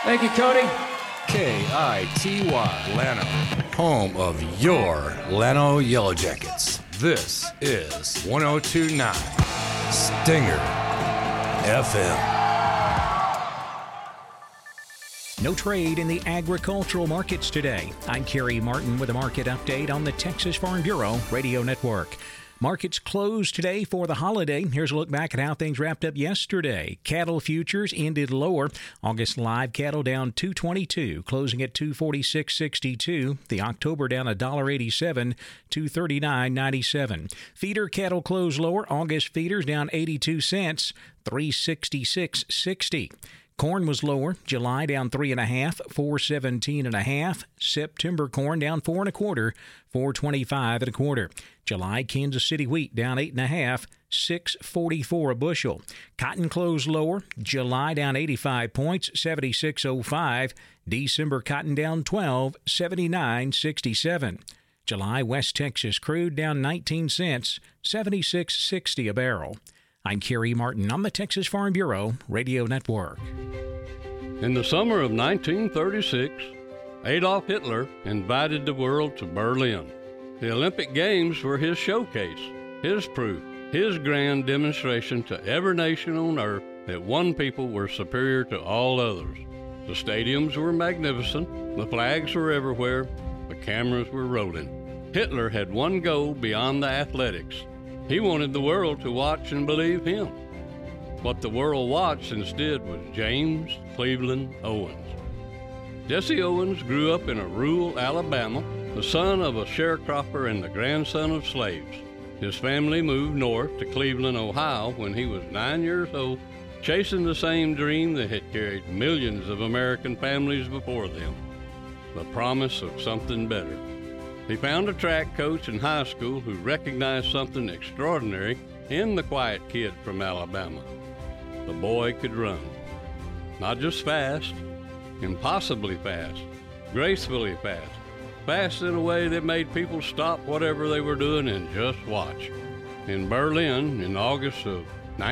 Thank you, Cody. KITY Llano, home of your Llano Yellow Jackets. This is 102.9 Stinger FM. No trade in the agricultural markets today. I'm Kerry Martin with a market update on the Texas Farm Bureau Radio Network. Markets closed today for the holiday. Here's a look back at how things wrapped up yesterday. Cattle futures ended lower. August live cattle down $2.22, closing at $246.62. The October down $1.87, $239.97. Feeder cattle closed lower. August feeders down 82 cents, $366.60. Corn was lower. July down 3.5, $417.50. September corn down 4 1/4, $425 1/4. July Kansas City wheat down 8.5, $644 a bushel. Cotton closed lower. July down 85 points, $76.05. December cotton down 12, $79.67. July West Texas crude down 19 cents, $76.60 a barrel. I'm Kerry Martin on the Texas Farm Bureau Radio Network. In the summer of 1936, Adolf Hitler invited the world to Berlin. The Olympic Games were his showcase, his proof, his grand demonstration to every nation on earth that one people were superior to all others. The stadiums were magnificent, the flags were everywhere, the cameras were rolling. Hitler had one goal beyond the athletics. He wanted the world to watch and believe him. What the world watched instead was James Cleveland Owens. Jesse Owens grew up in a rural Alabama, the son of a sharecropper and the grandson of slaves. His family moved north to Cleveland, Ohio when he was 9 years old, chasing the same dream that had carried millions of American families before them, the promise of something better. He found a track coach in high school who recognized something extraordinary in the quiet kid from Alabama. The boy could run. Not just fast, impossibly fast, gracefully fast, fast in a way that made people stop whatever they were doing and just watch. In Berlin, in August of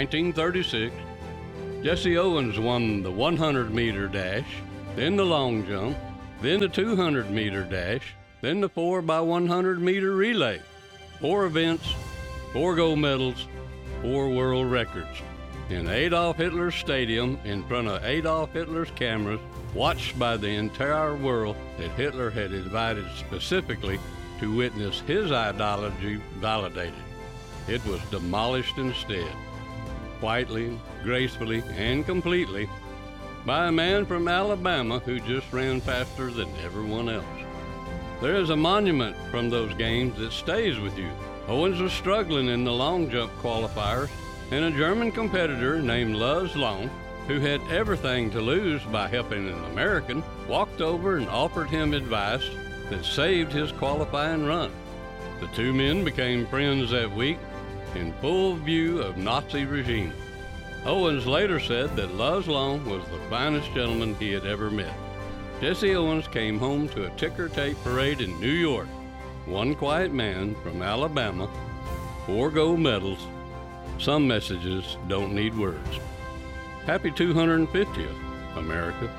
1936, Jesse Owens won the 100-meter dash, then the long jump, then the 200-meter dash, then the 4x100-meter relay. 4 events, 4 gold medals, 4 world records. In Adolf Hitler's stadium, in front of Adolf Hitler's cameras, watched by the entire world that Hitler had invited specifically to witness his ideology validated. It was demolished instead, quietly, gracefully, and completely, by a man from Alabama who just ran faster than everyone else. There is a monument from those games that stays with you. Owens was struggling in the long jump qualifiers, and a German competitor named Luz Long, who had everything to lose by helping an American, walked over and offered him advice that saved his qualifying run. The two men became friends that week in full view of Nazi regime. Owens later said that Luz Long was the finest gentleman he had ever met. Jesse Owens came home to a ticker tape parade in New York. One quiet man from Alabama, 4 gold medals. Some messages don't need words. Happy 250th, America.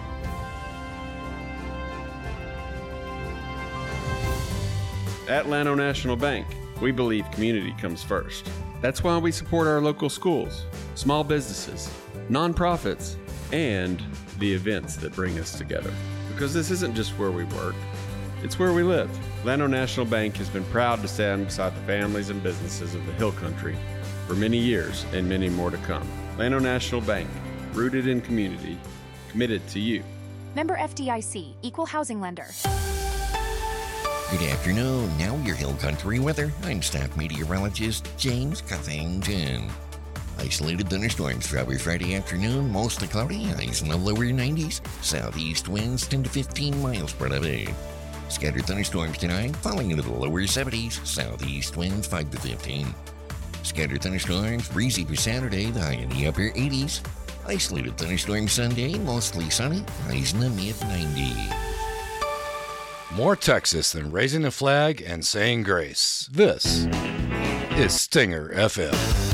At Llano National Bank, we believe community comes first. That's why we support our local schools, small businesses, nonprofits, and the events that bring us together. Because this isn't just where we work, it's where we live. Llano National Bank has been proud to stand beside the families and businesses of the Hill Country for many years and many more to come. Llano National Bank, rooted in community, committed to you. Member FDIC, Equal Housing Lender. Good afternoon. Now your Hill Country weather. I'm staff meteorologist James Cuthington. Isolated thunderstorms throughout Friday afternoon, mostly cloudy, highs in the lower 90s. Southeast winds 10 to 15 miles per hour. Scattered thunderstorms tonight, falling into the lower 70s. Southeast winds 5 to 15. Scattered thunderstorms, breezy for Saturday, the high in the upper 80s. Isolated thunderstorms Sunday, mostly sunny, highs in the mid-90s. More Texas than raising a flag and saying grace. This is Stinger FM.